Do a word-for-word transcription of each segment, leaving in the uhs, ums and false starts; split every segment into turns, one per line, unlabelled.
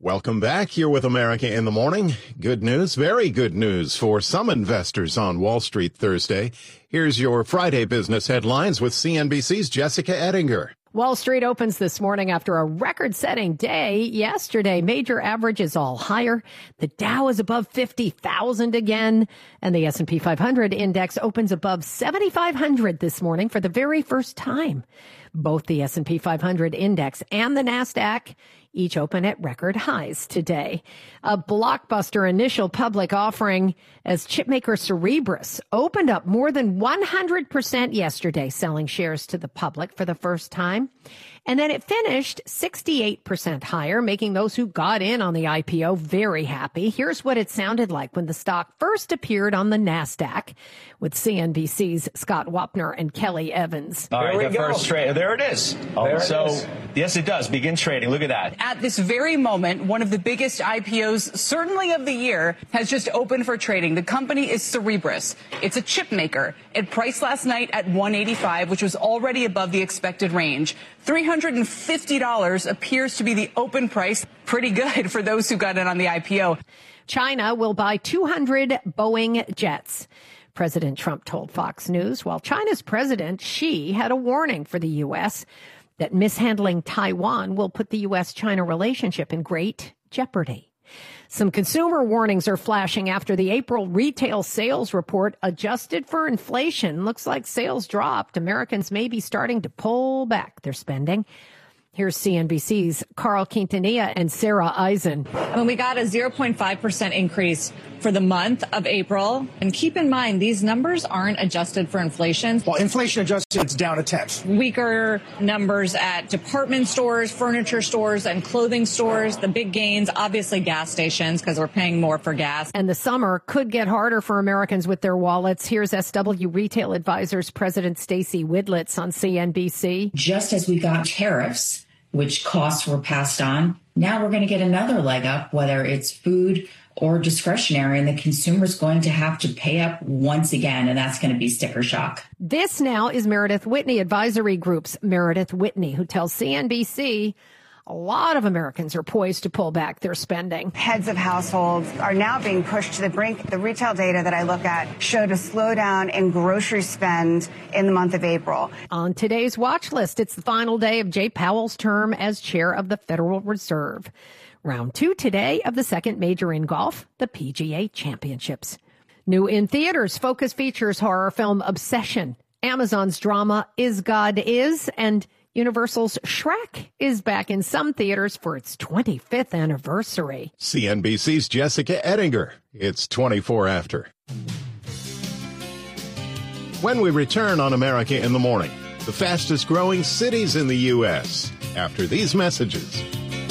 Welcome back. Here with America in the Morning. Good news, very good news for some investors on Wall Street Thursday. Here's your Friday business headlines with C N B C's Jessica Ettinger.
Wall Street opens this morning after a record-setting day yesterday. Major averages all higher. The Dow is above fifty thousand again, and the S and P five hundred index opens above seventy-five hundred this morning for the very first time. Both the S and P five hundred index and the NASDAQ each open at record highs today. A blockbuster initial public offering as chipmaker Cerebras opened up more than one hundred percent yesterday, selling shares to the public for the first time. And then it finished sixty-eight percent higher, making those who got in on the I P O very happy. Here's what it sounded like when the stock first appeared on the NASDAQ with C N B C's Scott Wapner and Kelly Evans.
All right, the go. first trade. There it is. Oh, there so, it is. Yes, it does. Begin trading. Look at that.
At this very moment, one of the biggest I P Os, certainly of the year, has just opened for trading. The company is Cerebras. It's a chip maker. It priced last night at one eighty-five, which was already above the expected range. three hundred fifty dollars appears to be the open price. Pretty good for those who got in on the I P O.
China will buy two hundred Boeing jets. President Trump told Fox News, while China's president Xi had a warning for the U S that mishandling Taiwan will put the U S China relationship in great jeopardy. Some consumer warnings are flashing after the April retail sales report adjusted for inflation. Looks like sales dropped. Americans may be starting to pull back their spending. Here's C N B C's Carl Quintanilla and Sarah Eisen.
I mean, we got a zero point five percent increase for the month of April. And keep in mind, these numbers aren't adjusted for inflation.
Well, inflation adjusted, it's down a tenth.
Weaker numbers at department stores, furniture stores, and clothing stores. The big gains, obviously gas stations, because we're paying more for gas.
And the summer could get harder for Americans with their wallets. Here's S W Retail Advisors President Stacy Widlitz on C N B C.
Just as we got tariffs, which costs were passed on, now we're going to get another leg up, whether it's food or discretionary, and the consumer's going to have to pay up once again, and that's going to be sticker shock.
This now is Meredith Whitney Advisory Group's Meredith Whitney, who tells C N B C a lot of Americans are poised to pull back their spending.
Heads of households are now being pushed to the brink. The retail data that I look at showed a slowdown in grocery spend in the month of April.
On today's watch list, it's the final day of Jay Powell's term as chair of the Federal Reserve. Round two today of the second major in golf, the P G A Championships. New in theaters, Focus features horror film Obsession. Amazon's drama Is God Is, and Universal's Shrek is back in some theaters for its twenty-fifth anniversary.
C N B C's Jessica Ettinger. It's twenty-four after. When we return on America in the Morning, the fastest growing cities in the U S after these messages.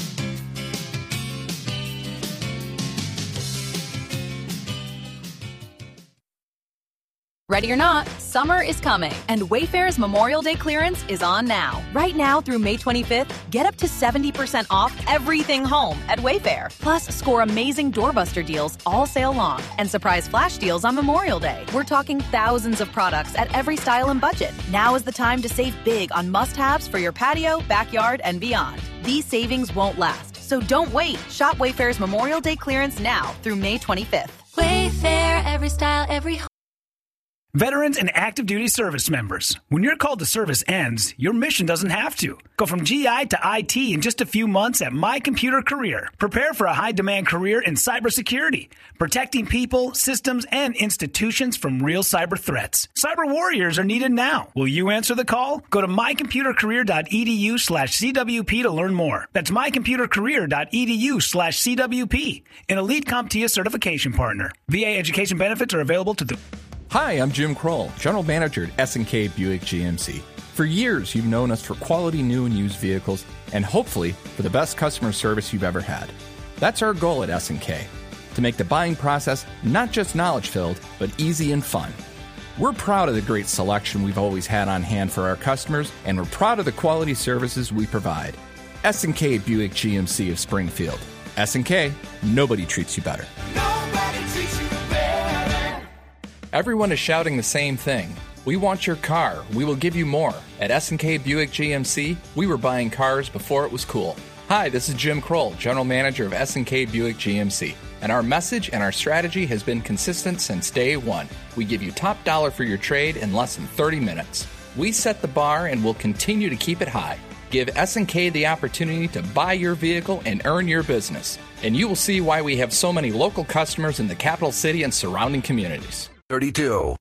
Ready or not, summer is coming, and Wayfair's Memorial Day clearance is on now. Right now through May twenty-fifth, get up to seventy percent off everything home at Wayfair. Plus, score amazing doorbuster deals all sale long and surprise flash deals on Memorial Day. We're talking thousands of products at every style and budget. Now is the time to save big on must-haves for your patio, backyard, and beyond. These savings won't last, so don't wait. Shop Wayfair's Memorial Day clearance now through May twenty-fifth.
Wayfair, every style, every home.
Veterans and active duty service members, when your call to service ends, your mission doesn't have to. Go from G I to I T in just a few months at My Computer Career. Prepare for a high-demand career in cybersecurity, protecting people, systems, and institutions from real cyber threats. Cyber warriors are needed now. Will you answer the call? Go to mycomputercareer.edu slash CWP to learn more. That's mycomputercareer.edu slash CWP, an elite CompTIA certification partner. V A education benefits are available to the...
Hi, I'm Jim Kroll, General Manager at S and K Buick G M C. For years, you've known us for quality new and used vehicles, and hopefully for the best customer service you've ever had. That's our goal at S and K, to make the buying process not just knowledge-filled, but easy and fun. We're proud of the great selection we've always had on hand for our customers, and we're proud of the quality services we provide. S and K Buick G M C of Springfield. S and K, nobody treats you better.
Nobody treats you better.
Everyone is shouting the same thing. We want your car. We will give you more. At S and K Buick G M C, we were buying cars before it was cool. Hi, this is Jim Kroll, General Manager of S and K Buick G M C. And our message and our strategy has been consistent since day one. We give you top dollar for your trade in less than thirty minutes. We set the bar and will continue to keep it high. Give S and K the opportunity to buy your vehicle and earn your business. And you will see why we have so many local customers in the capital city and surrounding communities.
thirty-two.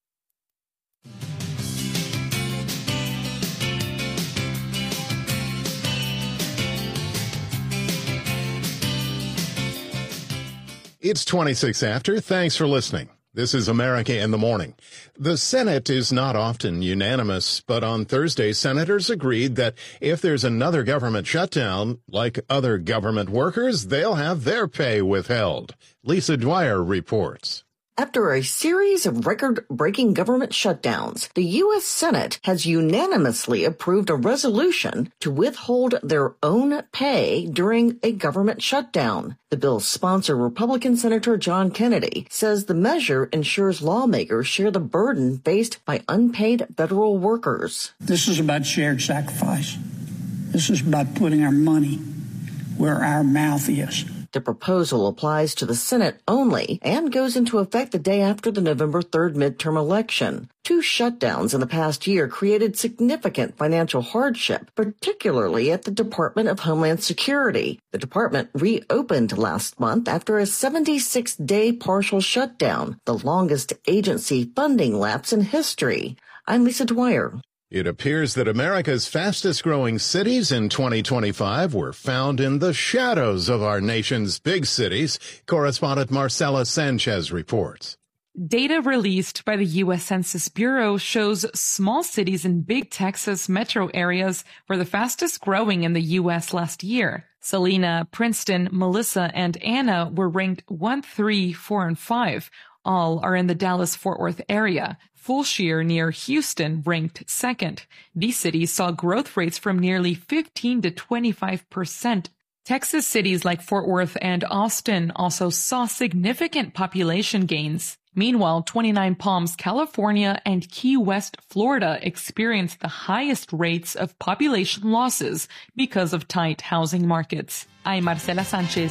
It's twenty-six after. Thanks for listening. This is America in the Morning. The Senate is not often unanimous, but on Thursday, senators agreed that if there's another government shutdown, like other government workers, they'll have their pay withheld. Lisa Dwyer reports.
After a series of record-breaking government shutdowns, the U S Senate has unanimously approved a resolution to withhold their own pay during a government shutdown. The bill's sponsor, Republican Senator John Kennedy, says the measure ensures lawmakers share the burden faced by unpaid federal workers.
This is about shared sacrifice. This is about putting our money where our mouth is.
The proposal applies to the Senate only and goes into effect the day after the November third midterm election. Two shutdowns in the past year created significant financial hardship, particularly at the Department of Homeland Security. The department reopened last month after a seventy-six day partial shutdown, the longest agency funding lapse in history. I'm Lisa Dwyer.
It appears that America's fastest-growing cities in twenty twenty-five were found in the shadows of our nation's big cities. Correspondent Marcela Sanchez reports.
Data released by the U S Census Bureau shows small cities in big Texas metro areas were the fastest growing in the U S last year. Salina, Princeton, Melissa, and Anna were ranked one, three, four, and five. All are in the Dallas-Fort Worth area. Fulshear near Houston ranked second. These cities saw growth rates from nearly fifteen to twenty-five percent. Texas cities like Fort Worth and Austin also saw significant population gains. Meanwhile, twenty-nine Palms, California, and Key West, Florida experienced the highest rates of population losses because of tight housing markets. I'm Marcela Sanchez.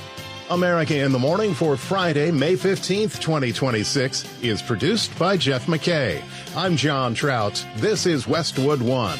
America in the Morning for Friday, May fifteenth, twenty twenty-six is produced by Jeff McKay. I'm John Trout. This is Westwood One.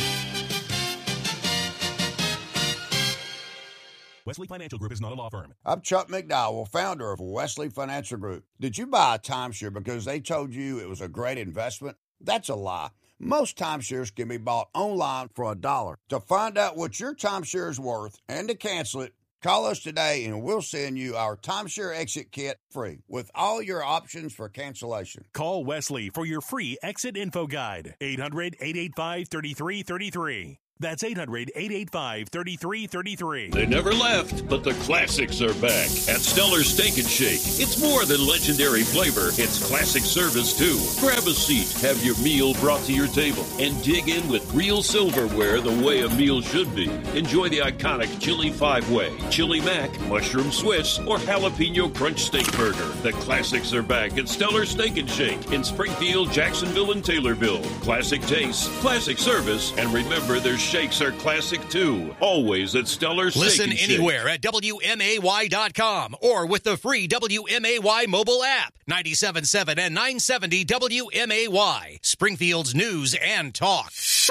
Wesley Financial Group is not a law firm.
I'm Chuck McDowell, founder of Wesley Financial Group. Did you buy a timeshare because they told you it was a great investment? That's a lie. Most timeshares can be bought online for a dollar. To find out what your timeshare is worth and to cancel it, call us today and we'll send you our timeshare exit kit free with all your options for cancellation.
Call Wesley for your free exit info guide. eight hundred, eight eight five, three three three three. That's eight hundred, eight eight five, three three three three.
They never left, but the classics are back at Stellar's Steak and Shake. It's more than legendary flavor. It's classic service, too. Grab a seat, have your meal brought to your table, and dig in with real silverware the way a meal should be. Enjoy the iconic Chili Five-Way, Chili Mac, Mushroom Swiss, or Jalapeno Crunch Steak Burger. The classics are back at Stellar's Steak and Shake in Springfield, Jacksonville, and Taylorville. Classic taste, classic service, and remember there's shakes are classic too. Always at Stellar's Steak
Listen
and Shake.
anywhere at W M A Y dot com or with the free W M A Y mobile app. ninety-seven point seven and nine seventy W M A Y. Springfield's news and talk.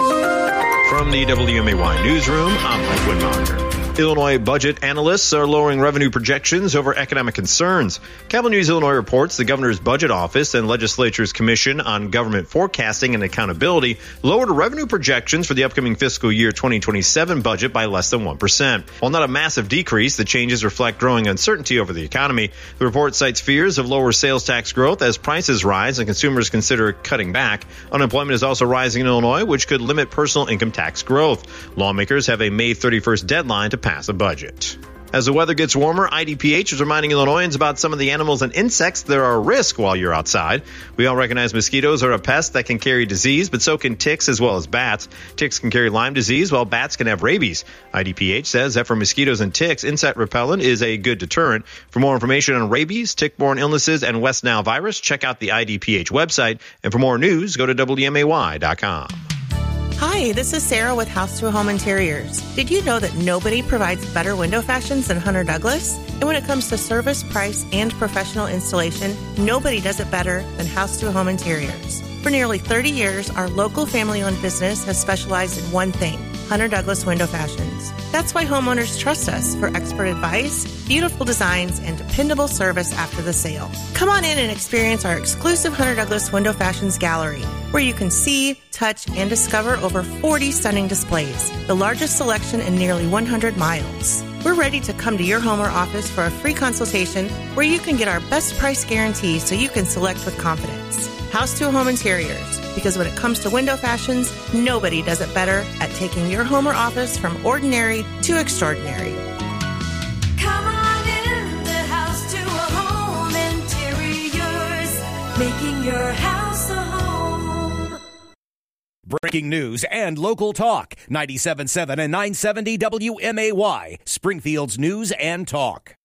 From the W M A Y newsroom, I'm Mike Winmonger. Illinois budget analysts are lowering revenue projections over economic concerns. Capital News Illinois reports the governor's budget office and legislature's commission on government forecasting and accountability lowered revenue projections for the upcoming fiscal year twenty twenty-seven budget by less than one percent. While not a massive decrease, the changes reflect growing uncertainty over the economy. The report cites fears of lower sales tax growth as prices rise and consumers consider cutting back. Unemployment is also rising in Illinois, which could limit personal income tax growth. Lawmakers have a May thirty-first deadline to pass a budget. As the weather gets warmer, I D P H is reminding Illinoisans about some of the animals and insects that are a risk while you're outside. We all recognize mosquitoes are a pest that can carry disease, but so can ticks as well as bats. Ticks can carry Lyme disease, while bats can have rabies. I D P H says that for mosquitoes and ticks, insect repellent is a good deterrent. For more information on rabies, tick-borne illnesses, and West Nile virus, check out the I D P H website. And for more news, go to W M A Y dot com.
Hi, this is Sarah with House to Home Interiors. Did you know that nobody provides better window fashions than Hunter Douglas? And when it comes to service, price, and professional installation, nobody does it better than House to Home Interiors. For nearly thirty years, our local family-owned business has specialized in one thing, Hunter Douglas Window Fashions. That's why homeowners trust us for expert advice, beautiful designs, and dependable service after the sale. Come on in and experience our exclusive Hunter Douglas Window Fashions Gallery, where you can see, touch, and discover over forty stunning displays, the largest selection in nearly one hundred miles. We're ready to come to your home or office for a free consultation where you can get our best price guarantee so you can select with confidence. House to Home Interiors, because when it comes to window fashions, nobody does it better at taking your home or office from ordinary to extraordinary.
Come on in the House to a Home Interiors, making your house a home.
Breaking news and local talk. ninety-seven point seven and nine seventy W M A Y, Springfield's News and Talk.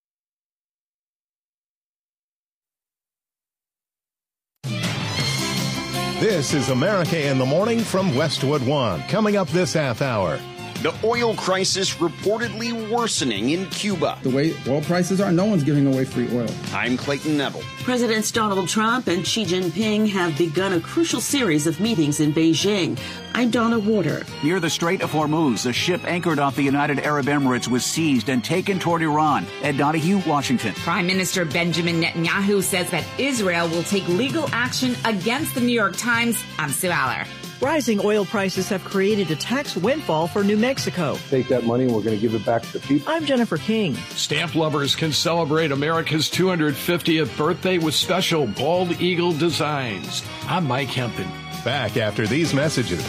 This is America in the Morning from Westwood One. Coming up this half hour.
The oil crisis reportedly worsening in Cuba.
The way oil prices are, no one's giving away free oil.
I'm Clayton Neville.
Presidents Donald Trump and Xi Jinping have begun a crucial series of meetings in Beijing. I'm Donna Warder.
Near the Strait of Hormuz, a ship anchored off the United Arab Emirates was seized and taken toward Iran. Ed Donahue, Washington.
Prime Minister Benjamin Netanyahu says that Israel will take legal action against the New York Times. I'm Sue Aller.
Rising oil prices have created a tax windfall for New Mexico.
Take that money and we're going to give it back to the people.
I'm Jennifer King.
Stamp lovers can celebrate America's two hundred fiftieth birthday with special Bald Eagle designs. I'm Mike Hempen.
Back after these messages.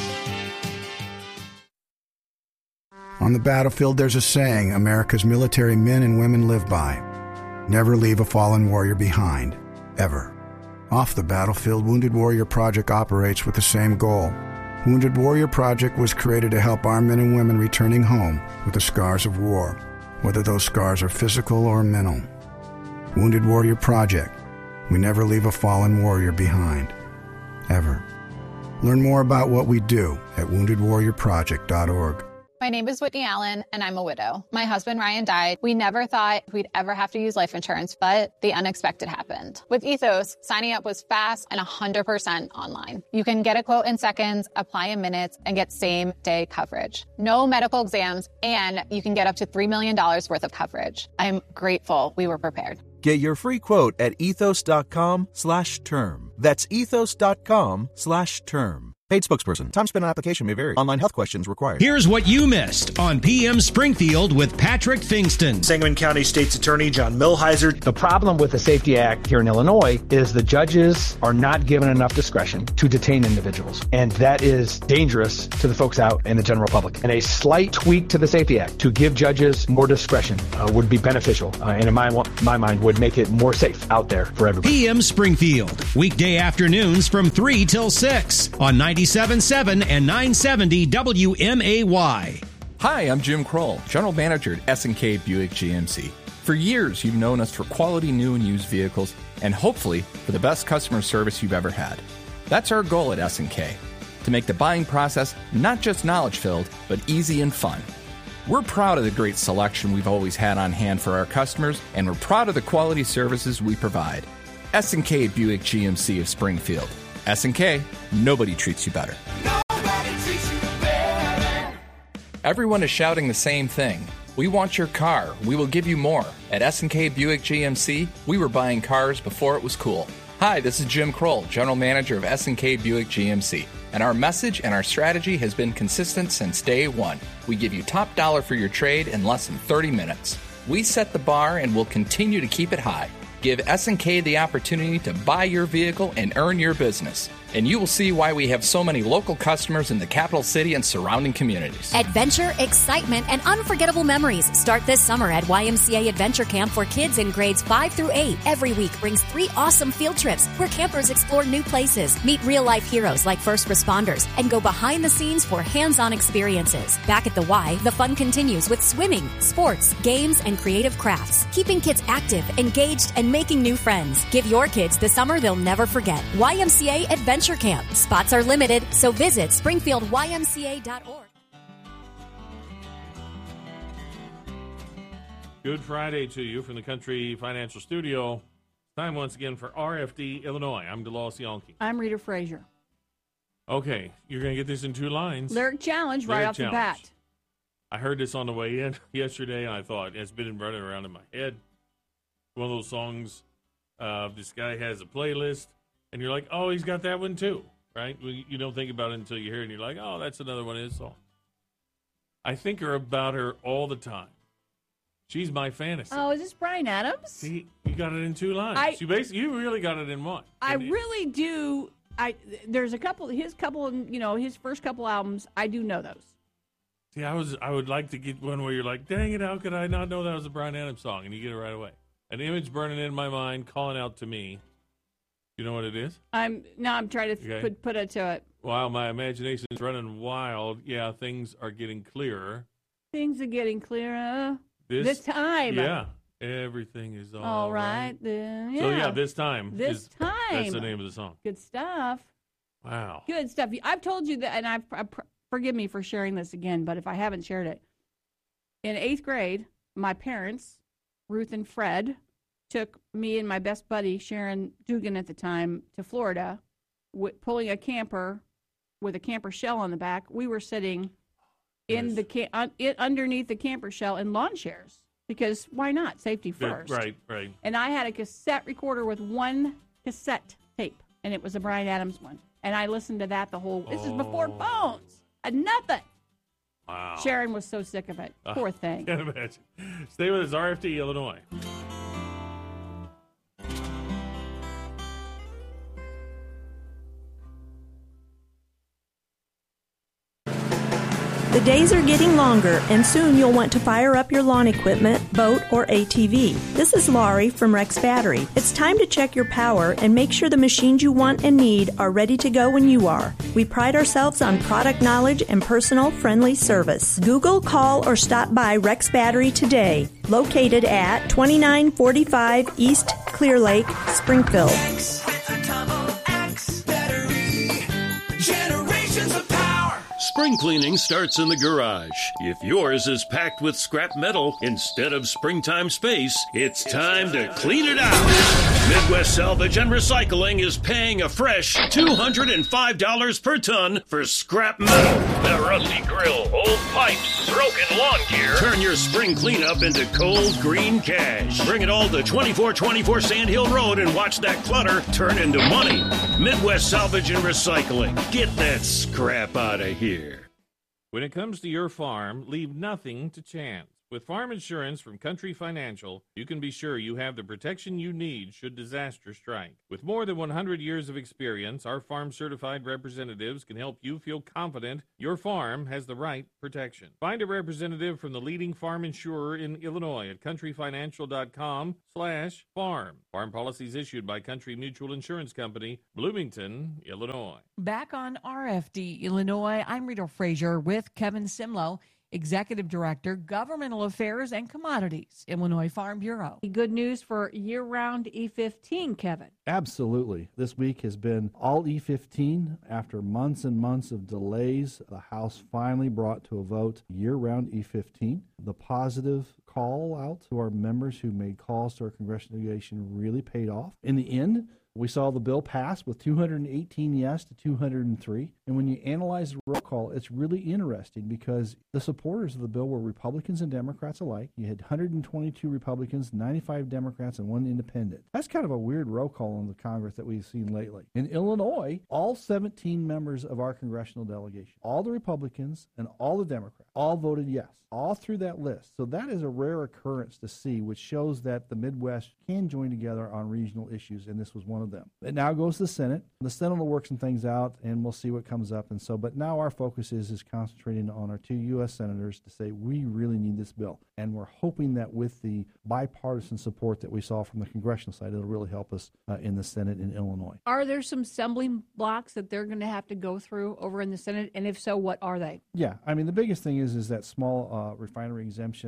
On the battlefield, there's a saying America's military men and women live by. Never leave a fallen warrior behind. Ever. Off the battlefield, Wounded Warrior Project operates with the same goal. Wounded Warrior Project was created to help our men and women returning home with the scars of war, whether those scars are physical or mental. Wounded Warrior Project. We never leave a fallen warrior behind. Ever. Learn more about what we do at wounded warrior project dot org.
My name is Whitney Allen, and I'm a widow. My husband, Ryan, died. We never thought we'd ever have to use life insurance, but the unexpected happened. With Ethos, signing up was fast and one hundred percent online. You can get a quote in seconds, apply in minutes, and get same-day coverage. No medical exams, and you can get up to three million dollars worth of coverage. I'm grateful we were prepared.
Get your free quote at ethos.com slash term. That's ethos.com slash term. Paid spokesperson. Time spent on application may vary. Online health questions required.
Here's what you missed on P M Springfield with Patrick Fingston.
Sangamon County State's Attorney John Milheiser.
The problem with the Safety Act here in Illinois is the judges are not given enough discretion to detain individuals. And that is dangerous to the folks out in the general public. And a slight tweak to the Safety Act to give judges more discretion uh, would be beneficial. Uh, and in my, my mind would make it more safe out there for everybody.
P M Springfield, weekday afternoons from three till six on ninety-seven point seven and nine seventy W M A Y.
Hi, I'm Jim Kroll, General Manager at S and K Buick G M C. For years, you've known us for quality new and used vehicles and hopefully for the best customer service you've ever had. That's our goal at S and K, to make the buying process not just knowledge-filled, but easy and fun. We're proud of the great selection we've always had on hand for our customers, and we're proud of the quality services we provide. S and K Buick G M C of Springfield. S and K, nobody treats you better.
Nobody treats you better.
Everyone is shouting the same thing. We want your car. We will give you more. At S and K Buick G M C, we were buying cars before it was cool. Hi, this is Jim Kroll, General Manager of S and K Buick G M C. And our message and our strategy has been consistent since day one. We give you top dollar for your trade in less than thirty minutes. We set the bar and will continue to keep it high. Give S and K the opportunity to buy your vehicle and earn your business. And you will see why we have so many local customers in the capital city and surrounding communities.
Adventure, excitement, and unforgettable memories start this summer at Y M C A Adventure Camp for kids in grades five through eight. Every week brings three awesome field trips where campers explore new places, meet real-life heroes like first responders, and go behind the scenes for hands-on experiences. Back at the Y, the fun continues with swimming, sports, games, and creative crafts, keeping kids active, engaged, and making new friends. Give your kids the summer they'll never forget. Y M C A Adventure Adventure Camp. Spots are limited, so visit springfield y m c a dot org.
Good Friday to you from the Country Financial Studio. Time once again for R F D Illinois. I'm DeLawes Yonke.
I'm Rita Frazier.
Okay, you're going to get this in two lines.
Lyric challenge right
Lyric
off
challenge.
the bat.
I heard this on the way in yesterday, and I thought, it's been running around in my head. One of those songs, uh, this guy has a playlist, and you're like, oh, he's got that one too, right? Well, you don't think about it until you hear it, and you're like, oh, that's another one of his songs. I think about her all the time. She's my fantasy.
Oh, is this Bryan Adams?
See, you got it in two lines.
I,
you basically, you really got it in one.
I
and
really it, do. I there's a couple his couple you know his first couple albums. I do know those.
See, I was I would like to get one where you're like, dang it, how could I not know that was a Bryan Adams song? And you get it right away. An image burning in my mind, calling out to me. You know what it is? I'm
now I'm trying to
okay.
put put it to it.
While my imagination is running wild, yeah, things are getting clearer.
Things are getting clearer.
This,
this time.
Yeah. Everything is all,
all
right.
right. Then, yeah.
So, yeah, this time.
This
is,
time.
That's the name of the song.
Good stuff.
Wow.
Good stuff. I've told you that, and I've, I, forgive me for sharing this again, but if I haven't shared it. In eighth grade, my parents, Ruth and Fred, took me and my best buddy, Sharon Dugan at the time, to Florida, w- pulling a camper with a camper shell on the back. We were sitting in yes. the ca- un- it, underneath the camper shell in lawn chairs because why not? Safety first.
Right, right.
And I had a cassette recorder with one cassette tape, and it was a Bryan Adams one. And I listened to that the whole. This oh. is before phones. I had nothing.
Wow.
Sharon was so sick of it. Poor uh, thing.
Can't imagine. Stay with us, R F D Illinois.
The days are getting longer, and soon you'll want to fire up your lawn equipment, boat, or A T V. This is Laurie from Rex Battery. It's time to check your power and make sure the machines you want and need are ready to go when you are. We pride ourselves on product knowledge and personal, friendly service. Google, call, or stop by Rex Battery today. Located at twenty-nine forty-five East Clear Lake, Springfield.
Spring cleaning starts in the garage. If yours is packed with scrap metal instead of springtime space, it's time to clean it out. Midwest Salvage and Recycling is paying a fresh two hundred five dollars per ton for scrap metal. The rusty grill, old pipes, broken lawn gear. Turn your spring cleanup into cold green cash. Bring it all to twenty-four twenty-four Sand Hill Road and watch that clutter turn into money. Midwest Salvage and Recycling. Get that scrap out of here.
When it comes to your farm, leave nothing to chance. With farm insurance from Country Financial, you can be sure you have the protection you need should disaster strike. With more than one hundred years of experience, our farm-certified representatives can help you feel confident your farm has the right protection. Find a representative from the leading farm insurer in Illinois at countryfinancial.com slash farm. Farm policies issued by Country Mutual Insurance Company, Bloomington, Illinois.
Back on R F D Illinois, I'm Rita Frazier with Kevin Simlow, Executive Director, Governmental Affairs and Commodities, Illinois Farm Bureau.
Good news for year-round E fifteen, Kevin.
Absolutely. This week has been all E fifteen. After months and months of delays, the House finally brought to a vote year-round E fifteen. The positive call out to our members who made calls to our congressional delegation really paid off. In the end, we saw the bill pass with two hundred eighteen yes to two hundred three. And when you analyze the roll call, it's really interesting because the supporters of the bill were Republicans and Democrats alike. You had one hundred twenty-two Republicans, ninety-five Democrats, and one independent. That's kind of a weird roll call in the Congress that we've seen lately. In Illinois, all seventeen members of our congressional delegation, all the Republicans and all the Democrats, all voted yes, all through that list. So that is a rare occurrence to see, which shows that the Midwest can join together on regional issues, and this was one of them. It now goes to the Senate. The Senate will work some things out, and we'll see what comes up. And so, but now our focus is is concentrating on our two U S senators to say we really need this bill, and we're hoping that with the bipartisan support that we saw from the congressional side, it'll really help us uh, in the Senate in Illinois.
Are there some stumbling blocks that they're going to have to go through over in the Senate, and if so, what are they?
Yeah, I mean the biggest thing is is that small uh, refinery exemption.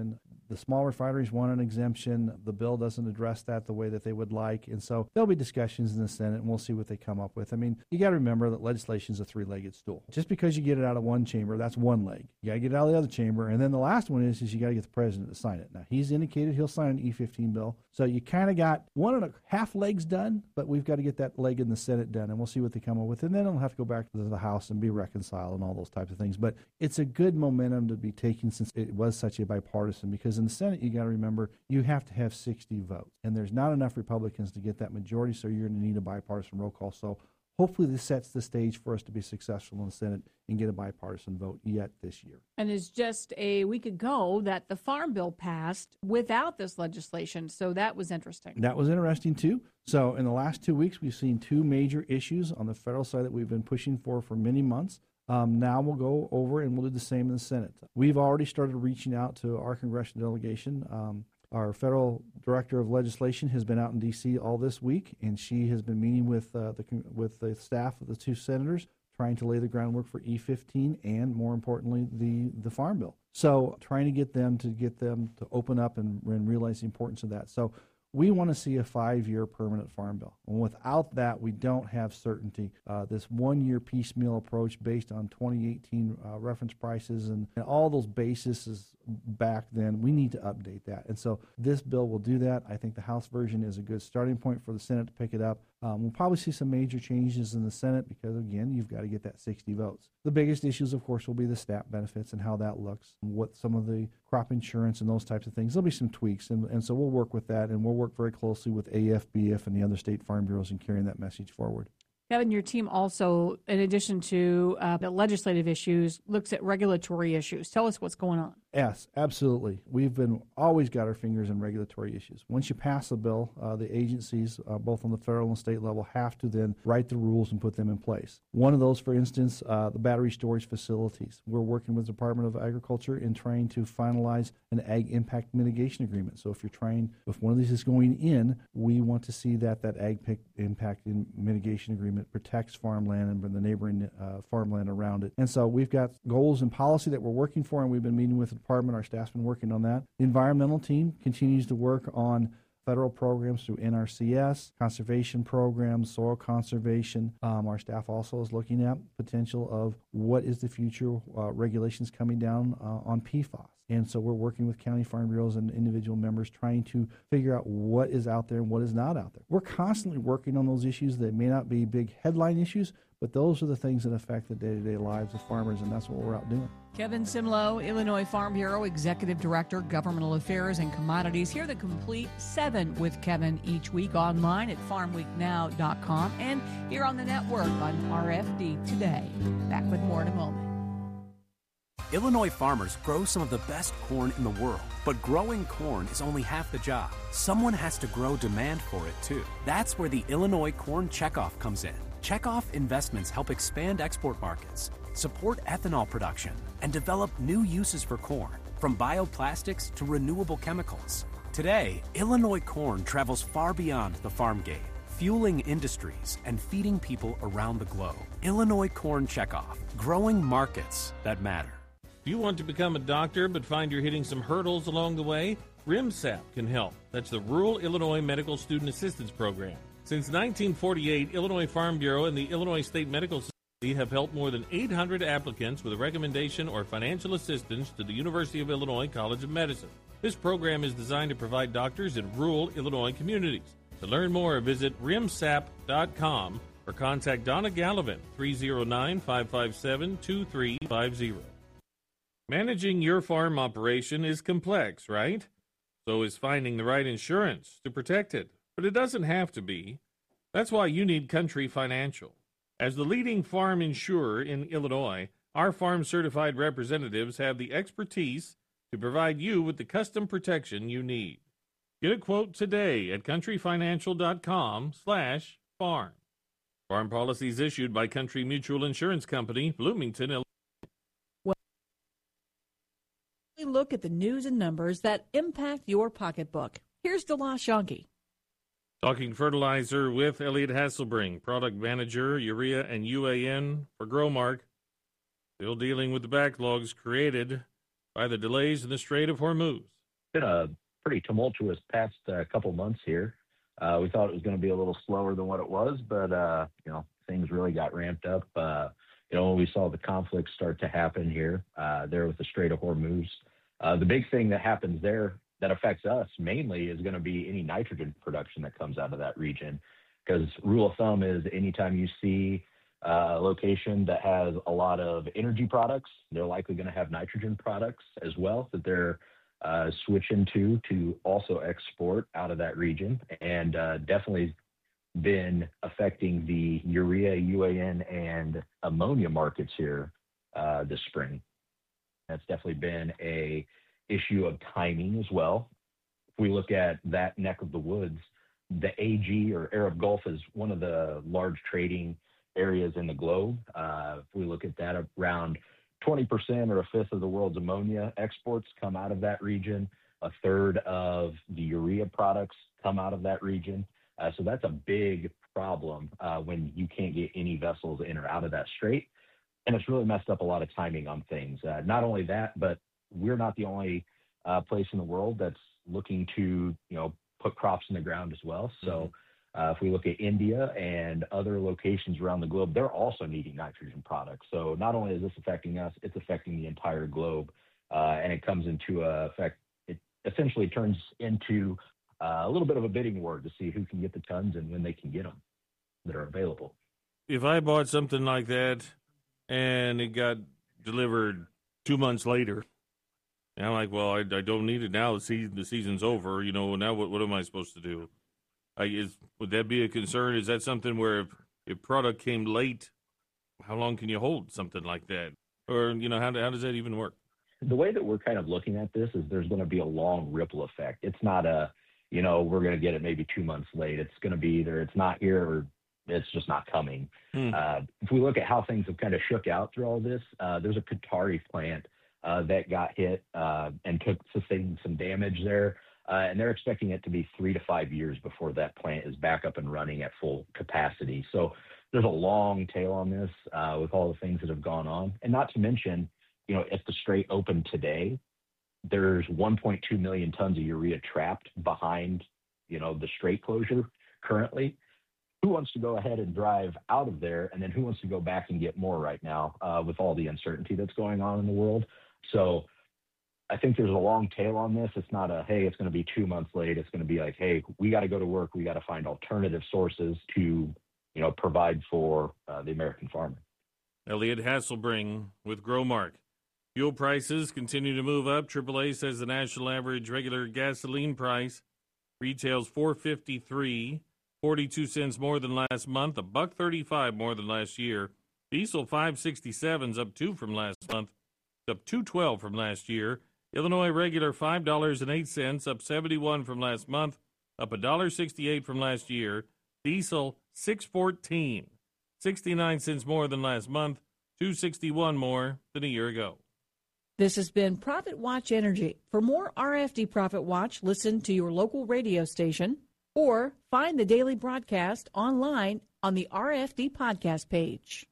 The small refineries want an exemption. The bill doesn't address that the way that they would like. And so there'll be discussions in the Senate, and we'll see what they come up with. I mean, you got to remember that legislation is a three-legged stool. Just because you get it out of one chamber, that's one leg. You got to get it out of the other chamber. And then the last one is, is you got to get the president to sign it. Now, he's indicated he'll sign an E fifteen bill. So you kind of got one and a half legs done, but we've got to get that leg in the Senate done, and we'll see what they come up with. And then it'll have to go back to the House and be reconciled and all those types of things. But it's a good momentum to be taken since it was such a bipartisan, because in the Senate, you got to remember, you have to have sixty votes. And there's not enough Republicans to get that majority, so you're going to need a bipartisan roll call. So hopefully this sets the stage for us to be successful in the Senate and get a bipartisan vote yet this year.
And it's just a week ago that the Farm Bill passed without this legislation, so that was interesting.
That was interesting, too. So in the last two weeks, we've seen two major issues on the federal side that we've been pushing for for many months. Um, now we'll go over and we'll do the same in the Senate. We've already started reaching out to our congressional delegation. Um, Our federal director of legislation has been out in D C all this week, and she has been meeting with uh, the with the staff of the two senators, trying to lay the groundwork for E fifteen and, more importantly, the the Farm Bill. So trying to get them to get them to open up and, and realize the importance of that. So we want to see a five-year permanent Farm Bill. And without that, we don't have certainty. Uh, this one-year piecemeal approach based on twenty eighteen uh, reference prices and, and all those bases back then, we need to update that. And so this bill will do that. I think the House version is a good starting point for the Senate to pick it up. Um, we'll probably see some major changes in the Senate because, again, you've got to get that sixty votes. The biggest issues, of course, will be the SNAP benefits and how that looks, and what some of the crop insurance and those types of things. There'll be some tweaks, and, and so we'll work with that, and we'll work very closely with A F B F and the other state farm bureaus in carrying that message forward.
Kevin, your team also, in addition to uh, the legislative issues, looks at regulatory issues. Tell us what's going on.
Yes, absolutely. We've been always got our fingers in regulatory issues. Once you pass a bill, uh, the agencies, uh, both on the federal and state level, have to then write the rules and put them in place. One of those, for instance, uh, the battery storage facilities. We're working with the Department of Agriculture in trying to finalize an ag impact mitigation agreement. So if you're trying, if one of these is going in, we want to see that that ag impact mitigation agreement protects farmland and the neighboring uh, farmland around it. And so we've got goals and policy that we're working for, and we've been meeting with the department. Our staff's been working on that. The environmental team continues to work on federal programs through N R C S, conservation programs, soil conservation. Um, our staff also is looking at potential of what is the future uh, regulations coming down uh, on P FAS. And so we're working with county farm bureaus and individual members trying to figure out what is out there and what is not out there. We're constantly working on those issues that may not be big headline issues, but those are the things that affect the day-to-day lives of farmers, and that's what we're out doing.
Kevin Simlow, Illinois Farm Bureau Executive Director, Governmental Affairs and Commodities. Hear the complete seven with Kevin each week online at farm week now dot com and here on the network on R F D Today. Back with more in a moment.
Illinois farmers grow some of the best corn in the world, but growing corn is only half the job. Someone has to grow demand for it, too. That's where the Illinois Corn Checkoff comes in. Checkoff investments help expand export markets, support ethanol production, and develop new uses for corn, from bioplastics to renewable chemicals. Today, Illinois corn travels far beyond the farm gate, fueling industries and feeding people around the globe. Illinois Corn Checkoff, growing markets that matter.
Do you want to become a doctor but find you're hitting some hurdles along the way? RIMSAP can help. That's the Rural Illinois Medical Student Assistance Program. Since nineteen forty-eight, Illinois Farm Bureau and the Illinois State Medical Society have helped more than eight hundred applicants with a recommendation or financial assistance to the University of Illinois College of Medicine. This program is designed to provide doctors in rural Illinois communities. To learn more, visit rimsap dot com or contact Donna Gallivan, three oh nine, five five seven, two three five zero. Managing your farm operation is complex, right? So is finding the right insurance to protect it. But it doesn't have to be. That's why you need Country Financial. As the leading farm insurer in Illinois, our farm-certified representatives have the expertise to provide you with the custom protection you need. Get a quote today at country financial dot com slash farm. Farm policies issued by Country Mutual Insurance Company, Bloomington, Illinois.
We look at the news and numbers that impact your pocketbook. Here's DeLosh Yonke.
Talking fertilizer with Elliot Hasselbring, product manager, urea and U A N for Growmark. Still dealing with the backlogs created by the delays in the Strait of Hormuz.
been a pretty tumultuous past uh, couple months here. Uh, we thought it was going to be a little slower than what it was, but, uh, you know, things really got ramped up. Uh, you know, when we saw the conflict start to happen here, uh, there with the Strait of Hormuz, uh, the big thing that happens there that affects us mainly is going to be any nitrogen production that comes out of that region. Because rule of thumb is anytime you see a location that has a lot of energy products, they're likely going to have nitrogen products as well that they're uh, switching to to also export out of that region, and uh, definitely been affecting the urea, U A N, and ammonia markets here uh, this spring. That's definitely been a issue of timing as well. If we look at that neck of the woods, the A G or Arab Gulf is one of the large trading areas in the globe. Uh, if we look at that, around twenty percent or a fifth of the world's ammonia exports come out of that region. A third of the urea products come out of that region. Uh, so that's a big problem uh, when you can't get any vessels in or out of that strait. And it's really messed up a lot of timing on things. Uh, not only that, but we're not the only uh, place in the world that's looking to, you know, put crops in the ground as well. So uh, if we look at India and other locations around the globe, they're also needing nitrogen products. So not only is this affecting us, it's affecting the entire globe. Uh, and it comes into uh, effect, it essentially turns into uh, a little bit of a bidding war to see who can get the tons and when they can get them that are available.
If I bought something like that and it got delivered two months later, and I'm like, well, I, I don't need it now. The season, the season's over. You know, now what, what am I supposed to do? I, is, would that be a concern? Is that something where if, if product came late, how long can you hold something like that? Or, you know, how, how does that even work?
The way that we're kind of looking at this is there's going to be a long ripple effect. It's not a, you know, we're going to get it maybe two months late. It's going to be either it's not here or it's just not coming. Hmm. Uh, if we look at how things have kind of shook out through all this, uh, there's a Qatari plant Uh, that got hit uh, and took sustained some damage there. Uh, and they're expecting it to be three to five years before that plant is back up and running at full capacity. So there's a long tail on this uh, with all the things that have gone on. And not to mention, you know, if the strait opened today, there's one point two million tons of urea trapped behind, you know, the strait closure currently. Who wants to go ahead and drive out of there? And then who wants to go back and get more right now uh, with all the uncertainty that's going on in the world? So I think there's a long tail on this. It's not a, hey, it's going to be two months late. It's going to be like, hey, we got to go to work. We got to find alternative sources to, you know, provide for uh, the American farmer.
Elliot Hasselbring with Growmark. Fuel prices continue to move up. triple A says the national average regular gasoline price retails four fifty-three, forty-two cents more than last month, a buck thirty-five more than last year. Diesel five sixty-seven is up two from last month. Up two twelve from last year. Illinois regular five dollars and eight cents, up seventy-one from last month, up one dollar sixty-eight from last year. Diesel six fourteen, sixty-nine cents more than last month, two sixty-one more than a year ago.
This has been Profit Watch Energy. For more R F D Profit Watch, listen to your local radio station or find the daily broadcast online on the R F D podcast page.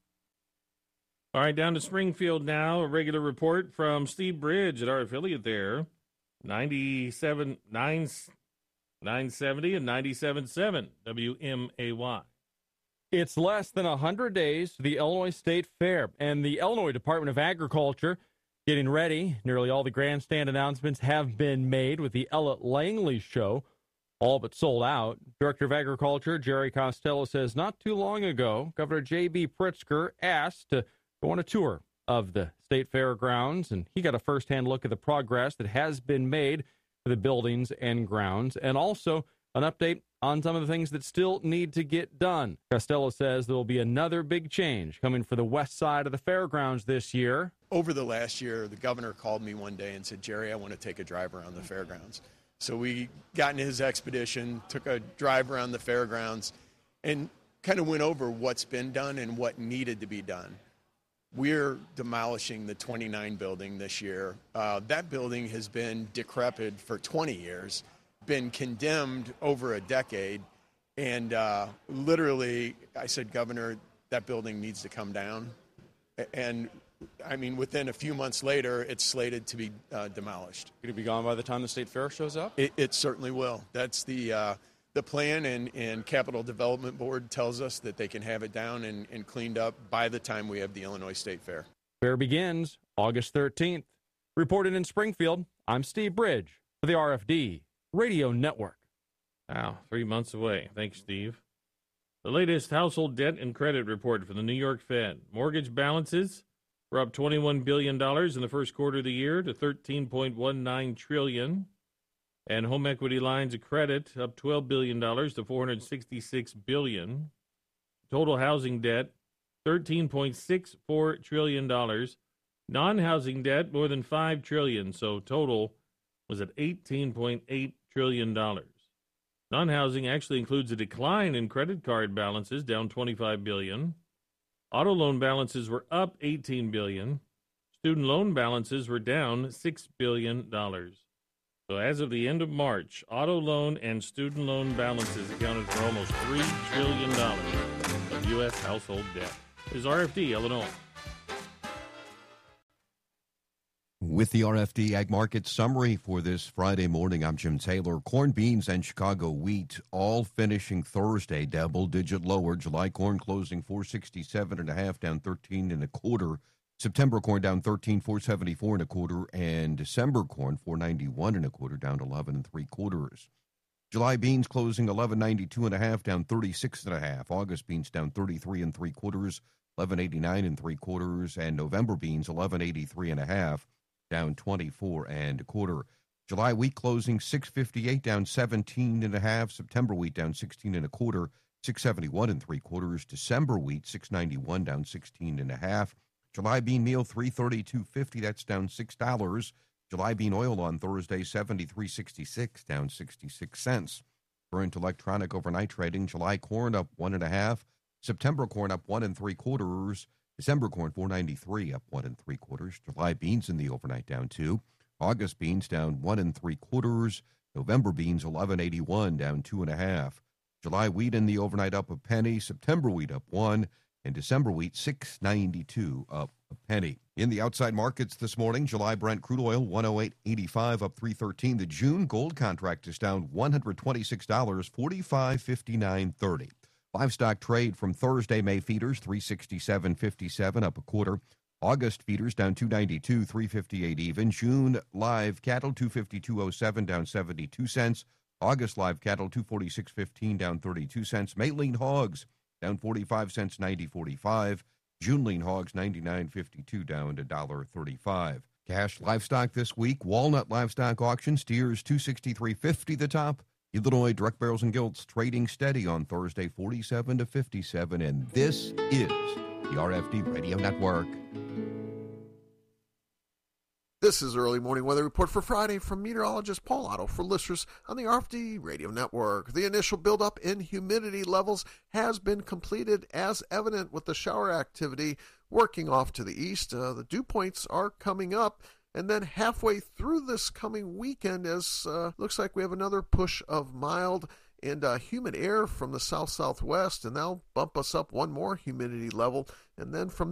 All right, down to Springfield now. A regular report from Steve Bridge at our affiliate there. ninety-seven, nine, nine seventy and ninety-seven point seven W M A Y.
It's less than one hundred days to the Illinois State Fair, and the Illinois Department of Agriculture getting ready. Nearly all the grandstand announcements have been made, with the Ella Langley Show all but sold out. Director of Agriculture Jerry Costello says not too long ago, Governor J B. Pritzker asked to go on a tour of the state fairgrounds, and he got a firsthand look at the progress that has been made for the buildings and grounds, and also an update on some of the things that still need to get done. Costello says there will be another big change coming for the west side of the fairgrounds this year.
Over the last year, the governor called me one day and said, Jerry, I want to take a drive around the fairgrounds. So we got in his expedition, took a drive around the fairgrounds, and kind of went over what's been done and what needed to be done. We're demolishing the twenty-nine building this year. Uh, that building has been decrepit for twenty years, been condemned over a decade, and uh, literally I said, Governor, that building needs to come down. And I mean, within a few months later, it's slated to be uh, demolished.
Could it be gone by the time the state fair shows up?
It, it certainly will. That's the uh, the plan, and, and Capital Development Board tells us that they can have it down and, and cleaned up by the time we have the Illinois State Fair.
Fair begins August thirteenth. Reported in Springfield, I'm Steve Bridge for the R F D Radio Network.
Wow, three months away. Thanks, Steve. The latest household debt and credit report from the New York Fed. Mortgage balances were up twenty-one billion dollars in the first quarter of the year to thirteen point one nine trillion dollars. And home equity lines of credit up twelve billion dollars to four hundred sixty-six billion dollars. Total housing debt, thirteen point six four trillion dollars. Non-housing debt, more than five trillion dollars, so total was at eighteen point eight trillion dollars. Non-housing actually includes a decline in credit card balances, down twenty-five billion dollars. Auto loan balances were up eighteen billion dollars. Student loan balances were down six billion dollars. So as of the end of March, auto loan and student loan balances accounted for almost three trillion dollars of U S household debt. This is R F D, Illinois.
With the R F D Ag Market Summary for this Friday morning, I'm Jim Taylor. Corn, beans, and Chicago wheat all finishing Thursday double-digit lower. July corn closing four sixty-seven and a half, down thirteen and a quarter. September corn down thirteen, four seventy-four and a quarter, and December corn four ninety-one and a quarter, down eleven and three quarters. July beans closing eleven ninety-two and a half, down thirty-six and a half. August beans down thirty-three and three quarters, eleven eighty-nine and three quarters, and November beans eleven eighty-three and a half, down twenty-four and a quarter. July wheat closing six fifty-eight, down seventeen and a half. September wheat down sixteen and a quarter, six seventy-one and three quarters. December wheat six ninety-one, down sixteen and a half. July bean meal three thirty-two fifty, that's down six dollars. July bean oil on Thursday seventy-three sixty-six, down sixty-six cents. Current electronic overnight trading, July corn up one and a half. September corn up one and three quarters. December corn four ninety-three, up one and three quarters. July beans in the overnight down two. August beans down one and three quarters. November beans eleven eighty-one, down two and a half. July wheat in the overnight up a penny. September wheat up one, and December wheat six ninety-two, up a penny. In the outside markets this morning, July Brent crude oil one oh eight eighty-five, up three thirteen. The June gold contract is down one hundred twenty-six dollars, forty-five fifty-nine thirty. Livestock trade from Thursday, May feeders three sixty-seven fifty-seven, up a quarter. August feeders down two ninety-two, three fifty-eight even. June live cattle two fifty-two oh seven, down seventy-two cents. August live cattle two forty-six fifteen, down thirty-two cents. May lean hogs down forty-five cents, ninety forty-five. June lean hogs ninety-nine fifty-two, down to one thirty-five. Cash livestock this week. Walnut livestock auction, steers two sixty-three fifty the top. Illinois direct barrels and gilts trading steady on Thursday, forty-seven to fifty-seven, and this is the R F D Radio Network.
This is Early Morning Weather Report for Friday from meteorologist Paul Otto for listeners on the R F D Radio Network. The initial buildup in humidity levels has been completed, as evident with the shower activity working off to the east. Uh, the dew points are coming up. And then halfway through this coming weekend, as uh, looks like we have another push of mild and uh, humid air from the south-southwest, and that'll bump us up one more humidity level. And then from